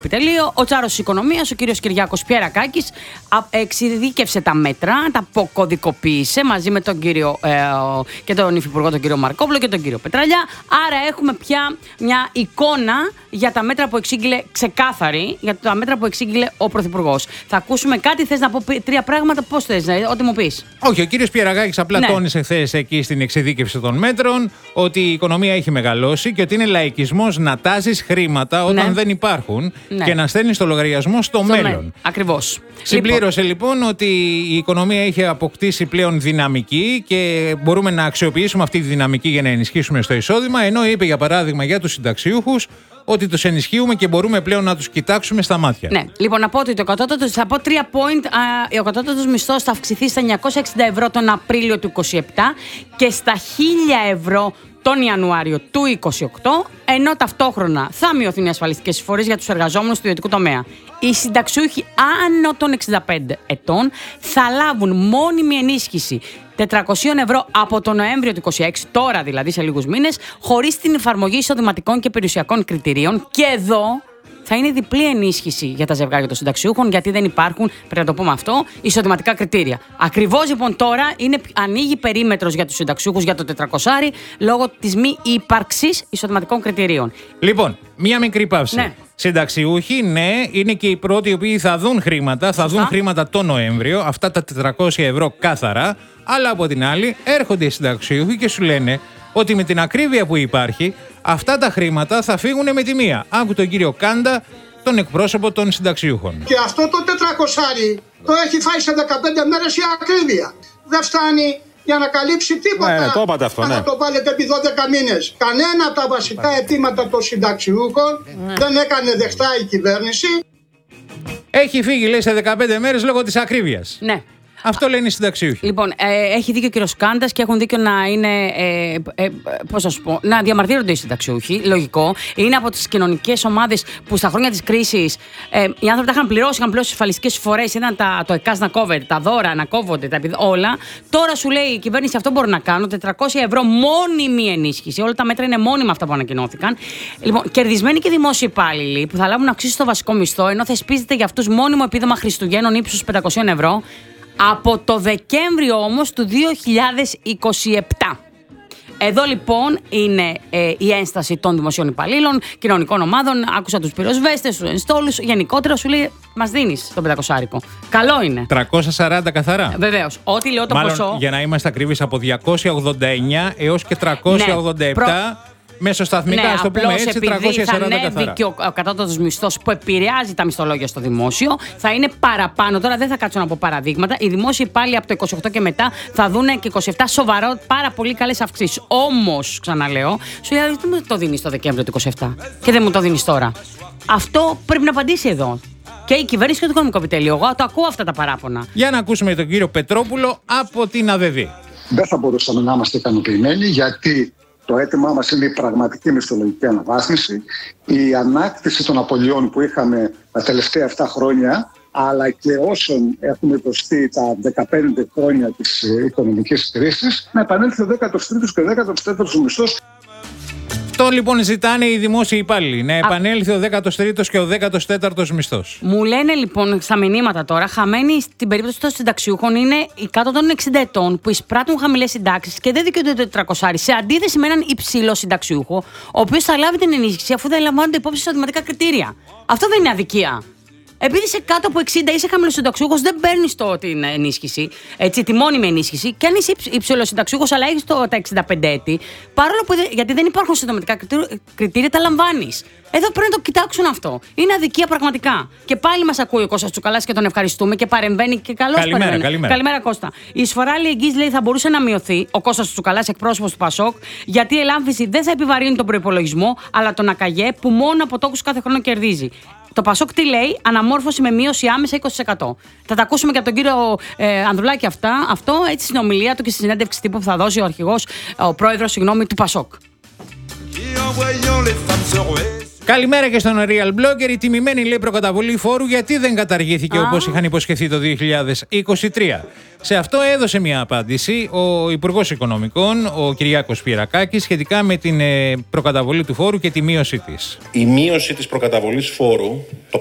Επιτελείο, ο Τσάρος της Οικονομίας, ο κύριος Κυριάκος Πιερακάκης, εξειδίκευσε τα μέτρα, τα αποκωδικοποίησε μαζί με τον κύριο και τον υφυπουργό, τον κύριο Μαρκόπουλο και τον κύριο Πετραλιά. Άρα έχουμε πια μια εικόνα για τα μέτρα που εξήγηλε, ξεκάθαρη, για τα μέτρα που εξήγηλε ο Πρωθυπουργός. Θα ακούσουμε κάτι, θες να πω τρία πράγματα, πώς θες, ό,τι μου πεις. Όχι, ο κύριος Πιερακάκης απλά τόνισε χθες εκεί στην εξειδίκευση των μέτρων ότι η οικονομία έχει μεγαλώσει και ότι είναι λαϊκισμός να τάζεις χρήματα όταν δεν υπάρχουν. Και να στέλνει το λογαριασμό στο μέλλον. Ακριβώς. Συμπλήρωσε λοιπόν ότι η οικονομία έχει αποκτήσει πλέον δυναμική και μπορούμε να αξιοποιήσουμε αυτή τη δυναμική για να ενισχύσουμε στο εισόδημα. Ενώ είπε για παράδειγμα για τους συνταξιούχους ότι τους ενισχύουμε και μπορούμε πλέον να τους κοιτάξουμε στα μάτια. Ναι, λοιπόν, να πω ότι θα πω 3 point. Ο κατώτατος μισθός θα αυξηθεί στα 960 ευρώ τον Απρίλιο του 2027 και στα 1000 ευρώ τον Ιανουάριο του 2028, ενώ ταυτόχρονα θα μειωθούν οι ασφαλιστικές εισφορές για τους εργαζόμενους του ιδιωτικού τομέα. Οι συνταξιούχοι άνω των 65 ετών θα λάβουν μόνιμη ενίσχυση 400 ευρώ από τον Νοέμβριο του 2026, τώρα δηλαδή σε λίγους μήνες, χωρίς την εφαρμογή εισοδηματικών και περιουσιακών κριτηρίων. Και εδώ θα είναι διπλή ενίσχυση για τα ζευγάρια των συνταξιούχων, γιατί δεν υπάρχουν, πρέπει να το πούμε αυτό, εισοδηματικά κριτήρια. Ακριβώς λοιπόν τώρα ανοίγει περίμετρος για τους συνταξιούχους για το 400 λόγω της μη ύπαρξης εισοδηματικών κριτηρίων. Λοιπόν, μία μικρή παύση. Ναι. Συνταξιούχοι, ναι, είναι και οι πρώτοι οι οποίοι θα δουν χρήματα, χρήματα το Νοέμβριο, αυτά τα 400 ευρώ κάθαρα, αλλά από την άλλη έρχονται οι συνταξιούχοι και σου λένε ότι με την ακρίβεια που υπάρχει, αυτά τα χρήματα θα φύγουν με τη μία. Άκου τον κύριο Κάντα, τον εκπρόσωπο των συνταξιούχων. Και αυτό το 400 το έχει φάει σε 15 μέρες η ακρίβεια. Δεν φτάνει για να καλύψει τίποτα. Θα το βάλετε επί 12 μήνες. Κανένα από τα βασικά αιτήματα των συνταξιούχων δεν έκανε δεχτά η κυβέρνηση. Έχει φύγει, λέει, σε 15 μέρες λόγω της ακρίβειας. Ναι. Αυτό λένε οι συνταξιούχοι. Λοιπόν, έχει δίκιο ο κύριος Κάντας και έχουν δίκιο να είναι. Πώς να σου πω, να διαμαρτύρονται οι συνταξιούχοι. Λογικό. Είναι από τις κοινωνικές ομάδες που στα χρόνια της κρίσης οι άνθρωποι τα είχαν πληρώσει ασφαλιστικές εισφορές. Ήταν το ΕΚΑΣ να κόβεται, τα δώρα να κόβονται, όλα. Τώρα σου λέει η κυβέρνηση αυτό μπορώ να κάνω. 400 ευρώ μόνιμη ενίσχυση. Όλα τα μέτρα είναι μόνιμα αυτά που ανακοινώθηκαν. Λοιπόν, κερδισμένοι και δημόσιοι υπάλληλοι που θα λάβουν αυξήσεις στο βασικό μισθό, ενώ θεσπίζεται για αυτούς μόνιμο επίδομα Χριστουγέννων ύψους 500 ευρώ. Από το Δεκέμβριο όμως του 2027. Εδώ λοιπόν είναι η ένσταση των δημοσίων υπαλλήλων, κοινωνικών ομάδων. Άκουσα τους πυροσβέστες, τους ενστόλους. Γενικότερα σου λέει, μας δίνεις τον 500. Καλό είναι. 340 καθαρά. Βεβαίως. Ό,τι λέω το ποσό. Για να είμαστε ακριβείς, από 289 έως και 387. Μεσοσταθμικά, ας το πούμε έτσι, 340 καθαρά. Θα ανέβει και ο κατώτατος μισθός που επηρεάζει τα μισθολόγια στο δημόσιο. Θα είναι παραπάνω. Τώρα δεν θα κάτσω να πω παραδείγματα. Οι δημόσιοι πάλι από το 28 και μετά θα δουν και 27 σοβαρό, πάρα πολύ καλές αυξήσεις. Όμως, ξαναλέω, σου λέει, δεν μου το δίνεις το Δεκέμβριο του 27 και δεν μου το δίνεις τώρα. Αυτό πρέπει να απαντήσει εδώ. Και η κυβέρνηση και το Οικονομικό Επιτελείο. Εγώ το ακούω αυτά τα παράπονα. Για να ακούσουμε τον κύριο Πετρόπουλο από την ΑΔΔ. Δεν θα μπορούσαμε να είμαστε ικανοποιημένοι, γιατί το αίτημά μας είναι η πραγματική μισθολογική αναβάθμιση, η ανάκτηση των απολειών που είχαμε τα τελευταία 7 χρόνια, αλλά και όσων έχουμε υποστεί τα 15 χρόνια της οικονομικής κρίσης, να επανέλθει ο 13ος και ο 14ος μισθός. Αυτό λοιπόν ζητάνε οι δημόσιοι υπάλληλοι, να επανέλθει ο 13ος και ο 14ος μισθός. Μου λένε λοιπόν στα μηνύματα τώρα, χαμένοι στην περίπτωση των συνταξιούχων είναι οι κάτω των 60 ετών που εισπράττουν χαμηλές συντάξεις και δεν δικαιούνται το 400, σε αντίθεση με έναν υψηλό συνταξιούχο, ο οποίος θα λάβει την ενίσχυση αφού δεν λαμβάνονται υπόψη εισοδηματικά κριτήρια. Αυτό δεν είναι αδικία. Επειδή είσαι κάτω από 60 είσαι χαμηλοσυνταξιούχος, δεν παίρνεις την ενίσχυση, έτσι, τη μόνιμη ενίσχυση. Και αν είσαι υψηλοσυνταξιούχος, αλλά έχεις τα 65 έτη, παρόλο που γιατί δεν υπάρχουν συνταγματικά κριτήρια, τα λαμβάνεις. Εδώ πρέπει να το κοιτάξουν αυτό. Είναι αδικία πραγματικά. Και πάλι μας ακούει ο Κώστας Τσουκαλάς και τον ευχαριστούμε και παρεμβαίνει και καλώς παρεμβαίνει. Καλημέρα, Κώστα. Η εισφορά αλληλεγγύης, λέει, θα μπορούσε να μειωθεί, ο Κώστας Τσουκαλάς, εκπρόσωπος του ΠΑΣΟΚ, γιατί η ελάμφιση δεν θα επιβαρύνει τον προϋπολογισμό, αλλά τον ΑΚΑΓΕ που μόνο από τόκους κάθε χρόνο κερδίζει. Το ΠΑΣΟΚ τι λέει, αναμόρφωση με μείωση άμεσα 20%. Θα τα ακούσουμε και από τον κύριο Ανδρουλάκη αυτό έτσι στην ομιλία του και στη συνέντευξη τύπου που θα δώσει ο πρόεδρος του ΠΑΣΟΚ. Καλημέρα και στον Real Blogger. Η τιμημένη, λέει, προκαταβολή φόρου γιατί δεν καταργήθηκε όπως είχαν υποσχεθεί το 2023. Σε αυτό έδωσε μια απάντηση ο Υπουργός Οικονομικών, ο Κυριάκος Πιερακάκης, σχετικά με την προκαταβολή του φόρου και τη μείωσή της. Η μείωση της προκαταβολής φόρου, το